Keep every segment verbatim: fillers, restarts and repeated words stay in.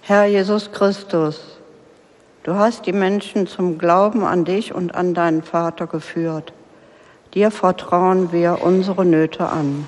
Herr Jesus Christus, du hast die Menschen zum Glauben an dich und an deinen Vater geführt. Dir vertrauen wir unsere Nöte an.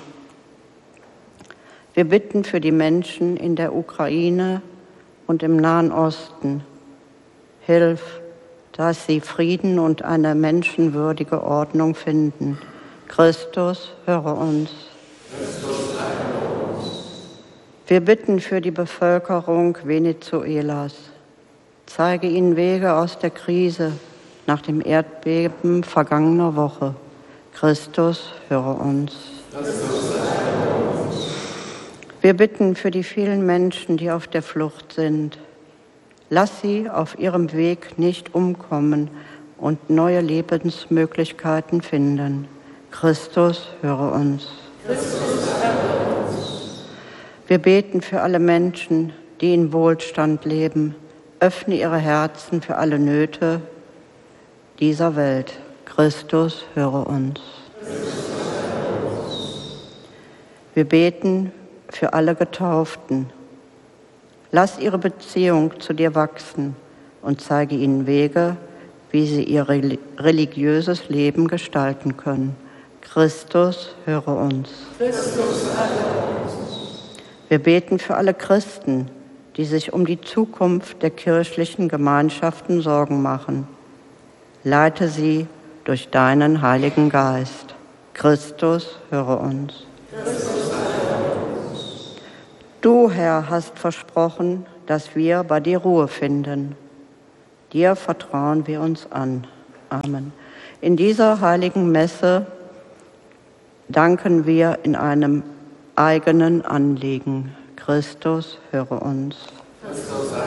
Wir bitten für die Menschen in der Ukraine und im Nahen Osten. Hilf, dass sie Frieden und eine menschenwürdige Ordnung finden. Christus, höre uns. Christus, heilige uns. Wir bitten für die Bevölkerung Venezuelas. Zeige ihnen Wege aus der Krise nach dem Erdbeben vergangener Woche. Christus, höre uns. Christus, heilige uns. Wir bitten für die vielen Menschen, die auf der Flucht sind. Lass sie auf ihrem Weg nicht umkommen und neue Lebensmöglichkeiten finden. Christus, höre uns. Christus, heilige uns. Wir beten für alle Menschen, die in Wohlstand leben. Öffne ihre Herzen für alle Nöte dieser Welt. Christus, höre uns. Christus, heilige uns. Wir beten für alle Getauften. Lass ihre Beziehung zu dir wachsen und zeige ihnen Wege, wie sie ihr religiöses Leben gestalten können. Christus, höre uns. Christus, heilige uns. Wir beten für alle Christen, die sich um die Zukunft der kirchlichen Gemeinschaften Sorgen machen. Leite sie durch deinen Heiligen Geist. Christus, höre uns. Christus, heilige uns. Du, Herr, hast versprochen, dass wir bei dir Ruhe finden. Dir vertrauen wir uns an. Amen. In dieser heiligen Messe danken wir in einem eigenen Anliegen. Christus, höre uns. Christus,